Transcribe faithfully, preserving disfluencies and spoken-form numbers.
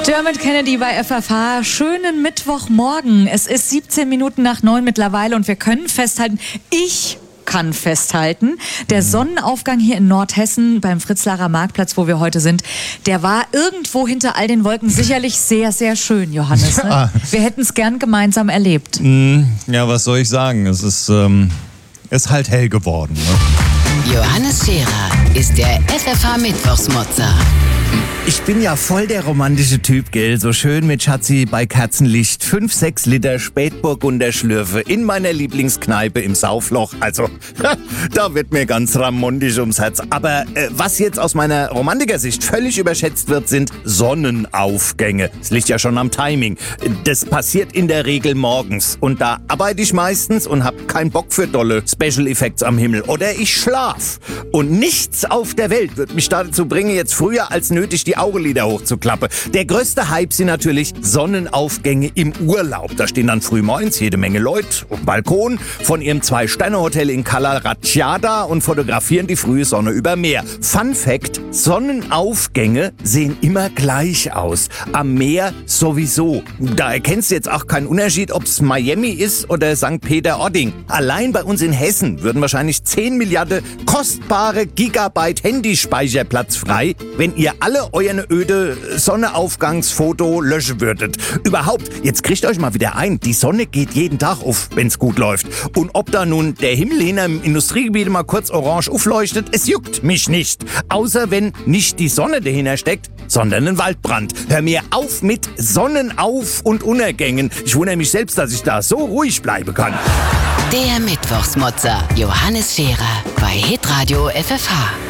Dermot Kennedy bei F F H. Schönen Mittwochmorgen. Es ist siebzehn Minuten nach neun mittlerweile und wir können festhalten, ich kann festhalten, der Sonnenaufgang hier in Nordhessen beim Fritzlarer Marktplatz, wo wir heute sind, der war irgendwo hinter all den Wolken sicherlich sehr, sehr schön, Johannes. Ne? Ja. Wir hätten es gern gemeinsam erlebt. Ja, was soll ich sagen? Es ist, ähm, ist halt hell geworden. Ne? Johannes Scherer ist der F F H Mittwochsmotzer. Ich bin ja voll der romantische Typ, gell? So schön mit Schatzi bei Kerzenlicht. Fünf, sechs Liter Spätburgunder Schlürfe in meiner Lieblingskneipe im Saufloch. Also, da wird mir ganz ramontisch ums Herz. Aber äh, was jetzt aus meiner Romantikersicht völlig überschätzt wird, sind Sonnenaufgänge. Es liegt ja schon am Timing. Das passiert in der Regel morgens. Und da arbeite ich meistens und hab keinen Bock für dolle Special Effects am Himmel. Oder ich schlaf. Und nichts auf der Welt wird mich dazu bringen, jetzt früher als nötig die Augenlider hochzuklappen. Der größte Hype sind natürlich Sonnenaufgänge im Urlaub. Da stehen dann frühmorgens jede Menge Leute auf dem Balkon von ihrem Zwei-Sterne-Hotel in Cala Ratchada und fotografieren die frühe Sonne über Meer. Fun Fact: Sonnenaufgänge sehen immer gleich aus. Am Meer sowieso. Da erkennst du jetzt auch keinen Unterschied, ob es Miami ist oder Sankt Peter-Ording. Allein bei uns in Hessen würden wahrscheinlich zehn Milliarden kostbare Gigabyte Handyspeicherplatz frei, wenn ihr alle euer öde Sonnenaufgangsfoto löschen würdet. Überhaupt, jetzt kriegt euch mal wieder ein, die Sonne geht jeden Tag auf, wenn's gut läuft. Und ob da nun der Himmel hinter im Industriegebiet mal kurz orange aufleuchtet, es juckt mich nicht. Außer wenn nicht die Sonne dahinter steckt, sondern ein Waldbrand. Hör mir auf mit Sonnenauf- und Untergängen. Ich wundere mich selbst, dass ich da so ruhig bleiben kann. Der Mittwochsmotzer Johannes Scherer bei Hitradio F F H.